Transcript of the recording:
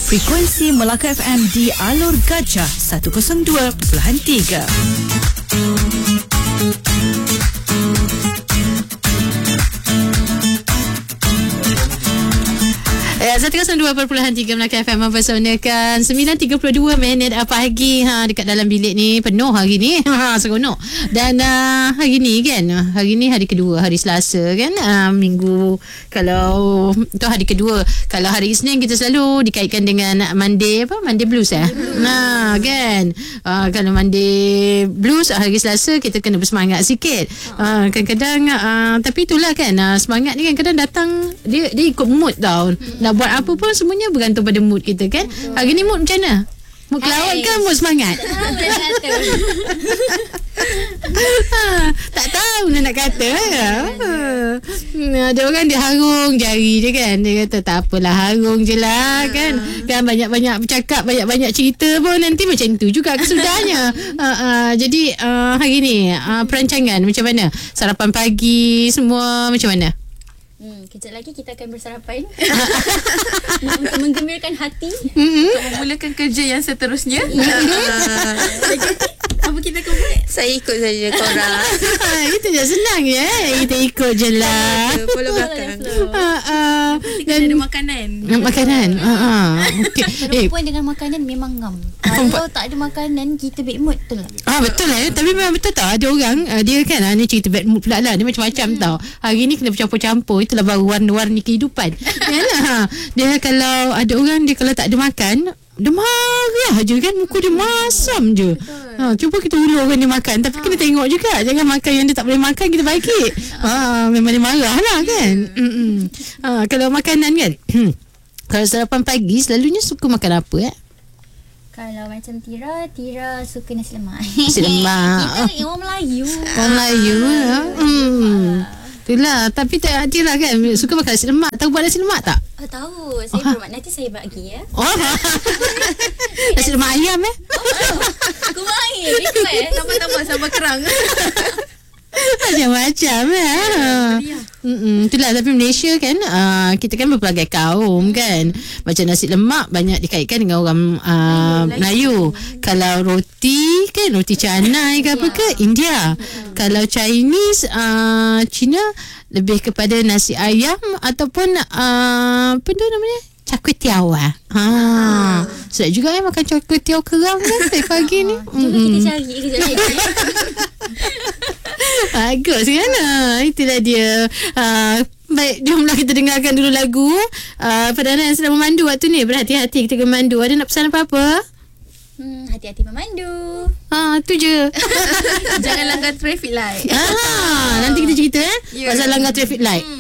Frekuensi Melaka FM di Alor Gajah 102.3. 102.3 Melaka FM mempersonakan 9.32 minit pagi dekat dalam bilik ni penuh hari ni. Seronok. Dan hari ni kan, hari ni hari kedua, hari Selasa kan, minggu, kalau tu hari kedua. Kalau hari Isnin kita selalu dikaitkan dengan Monday Monday Blues kan. Kalau Monday Blues, hari Selasa kita kena bersemangat sikit. Kadang-kadang tapi itulah kan, semangat ni kan kadang datang dia ikut mood tau. Nak buat apa pun semuanya bergantung pada mood kita kan. Hari ni mood macam mana? Mood kelawat ke mood semangat? Tak tahu nak kata. Ada orang dia harung jari dia kan. Dia kata tak apalah, harung je lah kan. Kan banyak-banyak bercakap, banyak-banyak cerita pun nanti macam tu juga kesudahnya. Jadi hari ni perancangan macam mana? Sarapan pagi semua macam mana? Kejap lagi kita akan bersarapan untuk menggembirakan hati, untuk memulakan kerja yang seterusnya. Apa kita akan buat? Saya ikut saja korang. Itu je senang je. Kita ikut je lah. Follow belakang. Kita ada makanan. Makanan. Okay. Perempuan dengan makanan memang ngam. Kalau tak ada makanan, kita bad mood, betul tak? Betul lah. Tapi memang betul tau. Ada orang dia kan, ni cerita bad mood pula lah. Dia macam-macam tau. Hari ni kena bercampur-campur. Itulah baru warna-warni kehidupan. Dia kalau ada orang, dia kalau tak ada makan, dia marah je kan. Muka dia masam je. Cuba kita ulurkan dia makan. Tapi kena tengok juga. Jangan makan yang dia tak boleh makan, kita bagi. Memang dia marah lah kan. Kalau makanan kan, kalau sarapan pagi selalunya suka makan apa Kalau macam Tira suka nasi lemak. Nasi lemak. Kita orang Melayu. Orang Melayu. Itulah. Tapi tak Tira kan suka makan nasi lemak. Tahu buat nasi lemak tak? Tahu. Saya bermak. Nanti saya bagi ya. Nasi lemak ayam Kurang ikut Tambah-tambah sambal kerang. macam-macam itulah. Tapi Malaysia kan, kita kan berpelbagai kaum kan. Macam nasi lemak banyak dikaitkan dengan orang Melayu. Kalau roti kan, roti canai ke apa ke, India. Kalau Chinese, Cina lebih kepada nasi ayam ataupun apa tu namanya, char kway teow sedap juga makan char kway teow kerang kan pagi ni. Kita cari kejap lagi. Bagus kan. Itulah dia. Baik, jomlah kita dengarkan dulu lagu. Perdana yang sedang memandu waktu ni, berhati-hati kita memandu. Ada nak pesan apa-apa? Hati-hati memandu. Tu je. Jangan langgar traffic light. Nanti kita cerita pasal langgar traffic light.